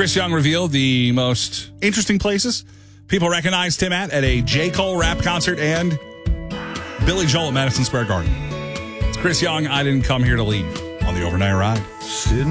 Chris Young revealed the most interesting places people recognized him at a J. Cole rap concert and Billy Joel at Madison Square Garden. It's Chris Young, I Didn't Come Here to Leave on the Overnight Ride.